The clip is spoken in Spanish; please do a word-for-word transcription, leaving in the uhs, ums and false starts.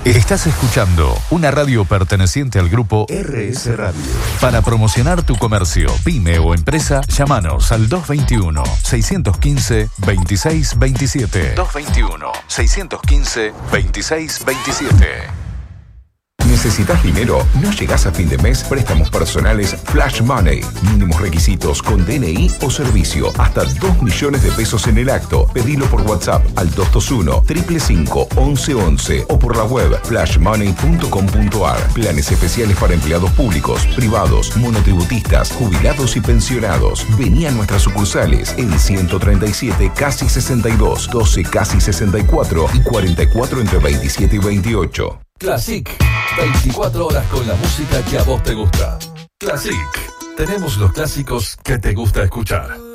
Estás escuchando una radio perteneciente al grupo R S Radio. Para promocionar tu comercio, pyme o empresa, llámanos al dos veintiuno, seiscientos quince, veintiséis veintisiete. dos veintiuno, seiscientos quince, veintiséis veintisiete. ¿Necesitas dinero? ¿No llegás a fin de mes? Préstamos personales Flash Money. Mínimos requisitos con D N I o servicio. Hasta dos millones de pesos en el acto. Pedilo por WhatsApp al dos dos uno, cinco cinco cinco, once once o por la web flash money punto com punto a r. Planes especiales para empleados públicos, privados, monotributistas, jubilados y pensionados. Vení a nuestras sucursales en ciento treinta y siete, casi sesenta y dos, doce, casi sesenta y cuatro y cuarenta y cuatro entre veintisiete y veintiocho. Classic, veinticuatro horas con la música que a vos te gusta. Classic, tenemos los clásicos que te gusta escuchar.